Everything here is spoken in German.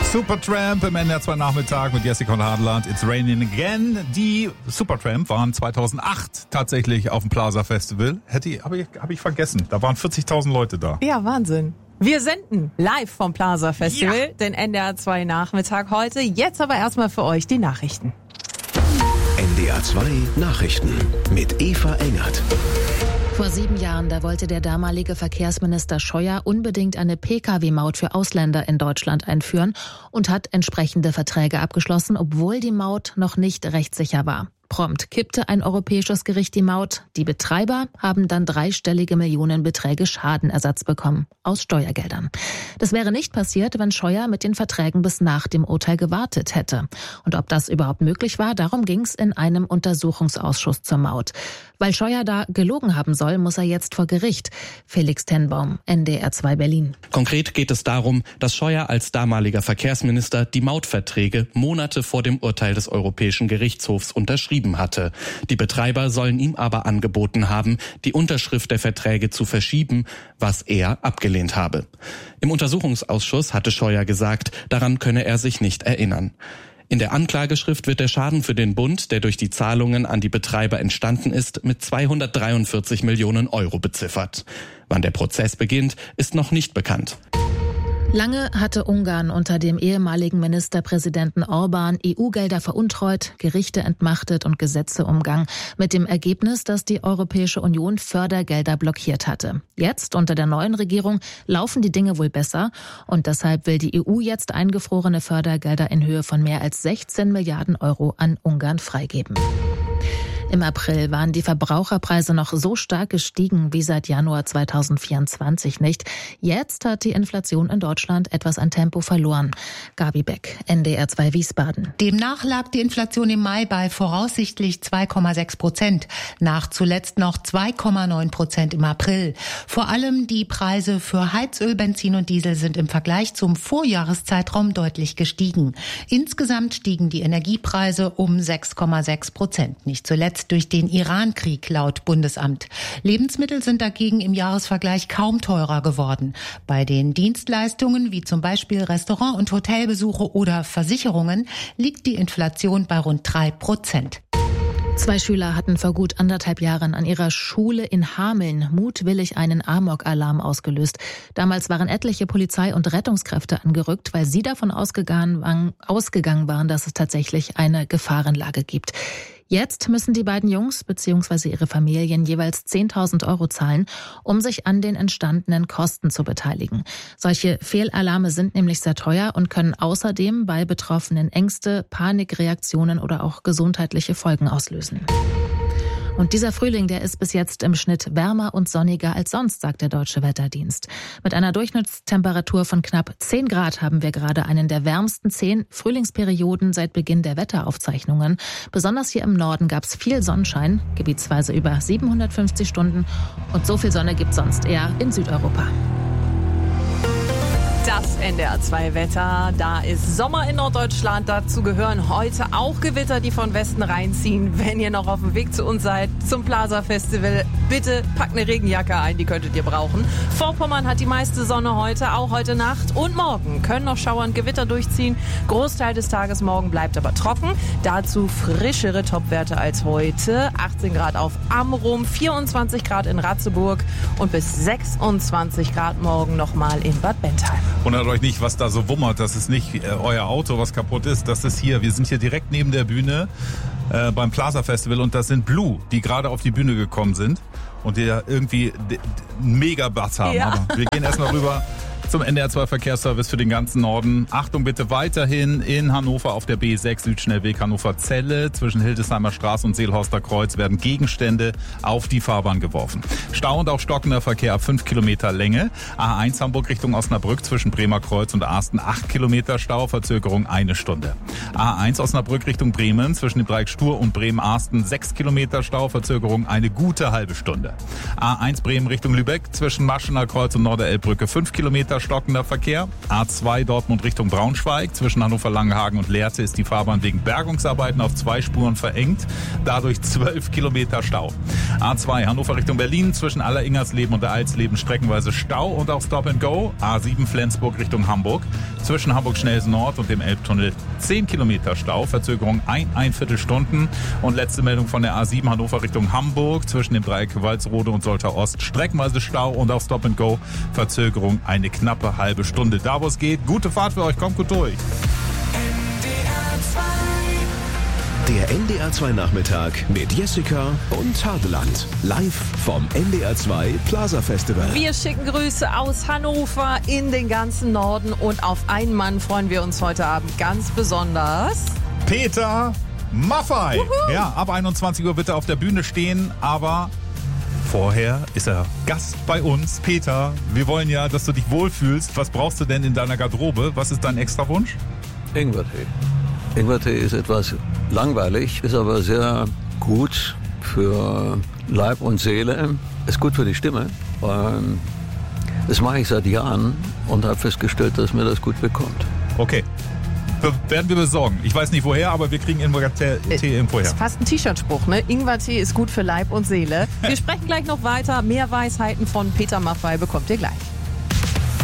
Supertramp im NDR 2 Nachmittag mit Jessica und Hadeland. It's raining again. Die Supertramp waren 2008 tatsächlich auf dem Plaza Festival. Hab ich vergessen. Da waren 40.000 Leute da. Ja, Wahnsinn. Wir senden live vom Plaza Festival, den NDR 2 Nachmittag heute. Jetzt aber erstmal für euch die Nachrichten. NDR 2 Nachrichten mit Eva Engert. Vor 7 Jahren, da wollte der damalige Verkehrsminister Scheuer unbedingt eine Pkw-Maut für Ausländer in Deutschland einführen und hat entsprechende Verträge abgeschlossen, obwohl die Maut noch nicht rechtssicher war. Prompt kippte ein europäisches Gericht die Maut. Die Betreiber haben dann 3-stellige Millionenbeträge Schadenersatz bekommen aus Steuergeldern. Das wäre nicht passiert, wenn Scheuer mit den Verträgen bis nach dem Urteil gewartet hätte. Und ob das überhaupt möglich war, darum ging es in einem Untersuchungsausschuss zur Maut. Weil Scheuer da gelogen haben soll, muss er jetzt vor Gericht. Felix Tenbaum, NDR 2 Berlin. Konkret geht es darum, dass Scheuer als damaliger Verkehrsminister die Mautverträge Monate vor dem Urteil des Europäischen Gerichtshofs unterschrieben hatte. Die Betreiber sollen ihm aber angeboten haben, die Unterschrift der Verträge zu verschieben, was er abgelehnt habe. Im Untersuchungsausschuss hatte Scheuer gesagt, daran könne er sich nicht erinnern. In der Anklageschrift wird der Schaden für den Bund, der durch die Zahlungen an die Betreiber entstanden ist, mit 243 Millionen Euro beziffert. Wann der Prozess beginnt, ist noch nicht bekannt. Lange hatte Ungarn unter dem ehemaligen Ministerpräsidenten Orbán EU-Gelder veruntreut, Gerichte entmachtet und Gesetze umgangen, mit dem Ergebnis, dass die Europäische Union Fördergelder blockiert hatte. Jetzt, unter der neuen Regierung, laufen die Dinge wohl besser und deshalb will die EU jetzt eingefrorene Fördergelder in Höhe von mehr als 16 Milliarden Euro an Ungarn freigeben. Im April waren die Verbraucherpreise noch so stark gestiegen wie seit Januar 2024 nicht. Jetzt hat die Inflation in Deutschland etwas an Tempo verloren. Gabi Beck, NDR 2 Wiesbaden. Demnach lag die Inflation im Mai bei voraussichtlich 2,6%, nach zuletzt noch 2,9% im April. Vor allem die Preise für Heizöl, Benzin und Diesel sind im Vergleich zum Vorjahreszeitraum deutlich gestiegen. Insgesamt stiegen die Energiepreise um 6,6%, nicht zuletzt durch den Iran-Krieg laut Bundesamt. Lebensmittel sind dagegen im Jahresvergleich kaum teurer geworden. Bei den Dienstleistungen wie zum Beispiel Restaurant- und Hotelbesuche oder Versicherungen liegt die Inflation bei rund 3%. 2 Schüler hatten vor gut 1,5 Jahren an ihrer Schule in Hameln mutwillig einen Amok-Alarm ausgelöst. Damals waren etliche Polizei- und Rettungskräfte angerückt, weil sie davon ausgegangen waren, dass es tatsächlich eine Gefahrenlage gibt. Jetzt müssen die beiden Jungs bzw. ihre Familien jeweils 10.000 Euro zahlen, um sich an den entstandenen Kosten zu beteiligen. Solche Fehlalarme sind nämlich sehr teuer und können außerdem bei Betroffenen Ängste, Panikreaktionen oder auch gesundheitliche Folgen auslösen. Und dieser Frühling, der ist bis jetzt im Schnitt wärmer und sonniger als sonst, sagt der Deutsche Wetterdienst. Mit einer Durchschnittstemperatur von knapp 10 Grad haben wir gerade einen der wärmsten 10 Frühlingsperioden seit Beginn der Wetteraufzeichnungen. Besonders hier im Norden gab es viel Sonnenschein, gebietsweise über 750 Stunden. Und so viel Sonne gibt es sonst eher in Südeuropa. Das NDR 2 Wetter, da ist Sommer in Norddeutschland, dazu gehören heute auch Gewitter, die von Westen reinziehen. Wenn ihr noch auf dem Weg zu uns seid, zum Plaza Festival, bitte packt eine Regenjacke ein, die könntet ihr brauchen. Vorpommern hat die meiste Sonne heute, auch heute Nacht und morgen können noch Schauer und Gewitter durchziehen. Großteil des Tages morgen bleibt aber trocken, dazu frischere Topwerte als heute. 18 Grad auf Amrum, 24 Grad in Ratzeburg und bis 26 Grad morgen nochmal in Bad Bentheim. Wundert euch nicht, was da so wummert. Das ist nicht euer Auto, was kaputt ist. Das ist hier. Wir sind hier direkt neben der Bühne beim Plaza Festival und das sind Blue, die gerade auf die Bühne gekommen sind und die da irgendwie einen mega Bass haben. Ja. Aber wir gehen erstmal rüber zum NDR 2 Verkehrsservice für den ganzen Norden. Achtung bitte weiterhin in Hannover auf der B6 Südschnellweg Hannover-Zelle. Zwischen Hildesheimer Straße und Seelhorster Kreuz werden Gegenstände auf die Fahrbahn geworfen. Stau und auch stockender Verkehr ab 5 Kilometer Länge. A1 Hamburg Richtung Osnabrück zwischen Bremer Kreuz und Asten 8 Kilometer Stau, Verzögerung 1 Stunde. A1 Osnabrück Richtung Bremen zwischen dem Dreieck Stur und Bremen-Asten 6 Kilometer Stau, Verzögerung eine gute halbe Stunde. A1 Bremen Richtung Lübeck zwischen Maschener Kreuz und Norderelbbrücke 5 Kilometer Kilometer stockender Verkehr. A2 Dortmund Richtung Braunschweig. Zwischen Hannover-Langenhagen und Lehrte ist die Fahrbahn wegen Bergungsarbeiten auf 2 Spuren verengt. Dadurch 12 Kilometer Stau. A2 Hannover Richtung Berlin. Zwischen Alleringersleben und der Alsleben streckenweise Stau und auch Stop and Go. A7 Flensburg Richtung Hamburg. Zwischen Hamburg-Schnellsen Nord und dem Elbtunnel 10 Kilometer Stau. Verzögerung 1,25 Stunden. Und letzte Meldung von der A7 Hannover Richtung Hamburg. Zwischen dem Dreieck Walsrode und Soltau Ost streckenweise Stau und auch Stop and Go. Verzögerung eine knappe halbe Stunde. Da wo es geht, gute Fahrt für euch, kommt gut durch. Der NDR 2 Nachmittag mit Jessica und Hadeland. Live vom NDR 2 Plaza Festival. Wir schicken Grüße aus Hannover in den ganzen Norden und auf einen Mann freuen wir uns heute Abend ganz besonders. Peter Maffay. Ja, ab 21 Uhr bitte auf der Bühne stehen, aber vorher ist er Gast bei uns. Peter, wir wollen ja, dass du dich wohlfühlst. Was brauchst du denn in deiner Garderobe? Was ist dein Extrawunsch? Ingwertee. Ingwertee ist etwas langweilig, ist aber sehr gut für Leib und Seele. Ist gut für die Stimme. Das mache ich seit Jahren und habe festgestellt, dass mir das gut bekommt. Okay. Werden wir besorgen. Ich weiß nicht woher, aber wir kriegen Ingwertee irgendwo her. Das ist fast ein T-Shirt-Spruch, ne? Ingwertee ist gut für Leib und Seele. Wir sprechen gleich noch weiter. Mehr Weisheiten von Peter Maffay bekommt ihr gleich.